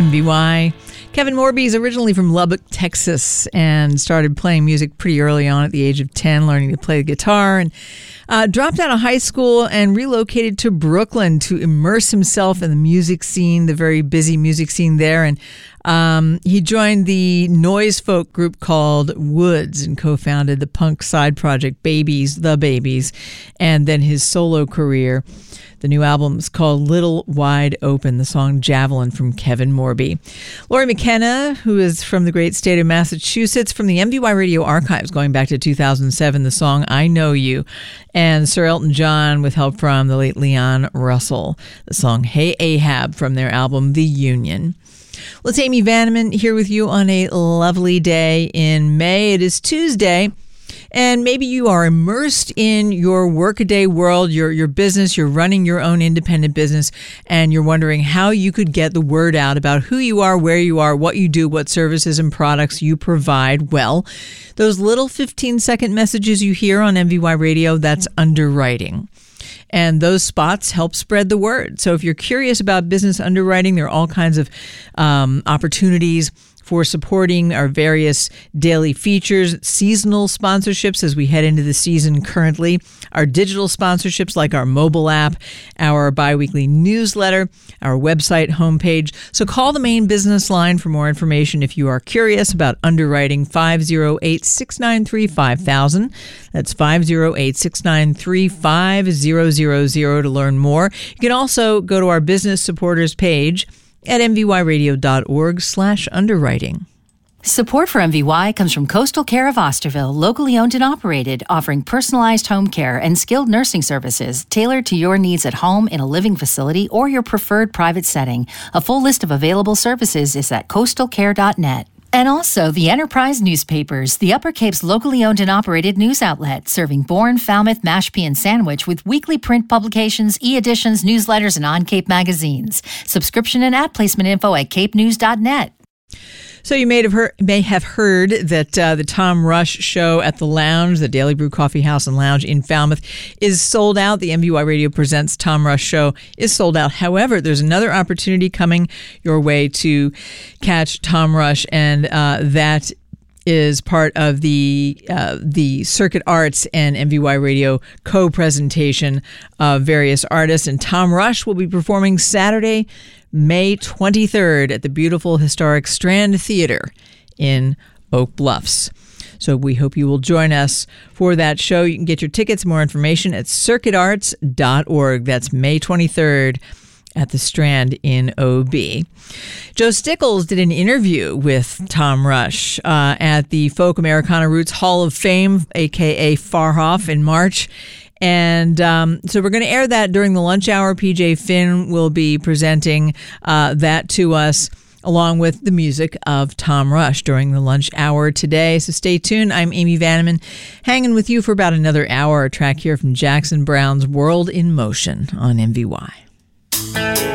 MVY. Kevin Morby is originally from Lubbock, Texas, and started playing music pretty early on at the age of 10, learning to play the guitar, and dropped out of high school and relocated to Brooklyn to immerse himself in the music scene, the very busy music scene there. And he joined the noise folk group called Woods and co-founded the punk side project Babies, The Babies, and then his solo career. The new album is called Little Wide Open, the song Javelin from Kevin Morby. Lori McKenna, who is from the great state of Massachusetts, from the MVY Radio archives going back to 2007, the song I Know You. And Sir Elton John with help from the late Leon Russell, the song Hey Ahab from their album The Union. Well, it's Amy Vanneman here with you on a lovely day in May. It is Tuesday. And maybe you are immersed in your workaday world, your business, you're running your own independent business, and you're wondering how you could get the word out about who you are, where you are, what you do, what services and products you provide. Well, those little 15-second messages you hear on MVY Radio, that's underwriting. And those spots help spread the word. So if you're curious about business underwriting, there are all kinds of opportunities for supporting our various daily features, seasonal sponsorships as we head into the season currently, our digital sponsorships like our mobile app, our biweekly newsletter, our website homepage. So call the main business line for more information if you are curious about underwriting, 508-693-5000. That's 508-693-5000 to learn more. You can also go to our business supporters page at mvyradio.org/underwriting. Support for MVY comes from Coastal Care of Osterville, locally owned and operated, offering personalized home care and skilled nursing services tailored to your needs at home, in a living facility, or your preferred private setting. A full list of available services is at coastalcare.net. And also the Enterprise Newspapers, the Upper Cape's locally owned and operated news outlet, serving Bourne, Falmouth, Mashpee, and Sandwich with weekly print publications, e-editions, newsletters, and on-Cape magazines. Subscription and ad placement info at capenews.net. So you may have heard that the Tom Rush show at the Lounge, the Daily Brew Coffee House and Lounge in Falmouth, is sold out. The MVY Radio Presents Tom Rush show is sold out. However, there's another opportunity coming your way to catch Tom Rush, and that is part of the Circuit Arts and MVY Radio co-presentation of various artists. And Tom Rush will be performing Saturday, May 23rd at the beautiful historic Strand Theater in Oak Bluffs. So we hope you will join us for that show. You can get your tickets, more information at circuitarts.org. That's May 23rd at the Strand in OB. Joe Stickles did an interview with Tom Rush at the Folk Americana Roots Hall of Fame, a.k.a. Farhoff, in March. And so we're going to air that during the lunch hour. PJ Finn will be presenting that to us, along with the music of Tom Rush during the lunch hour today. So stay tuned. I'm Amy Vanneman, hanging with you for about another hour. A track here from Jackson Browne's World in Motion on MVY.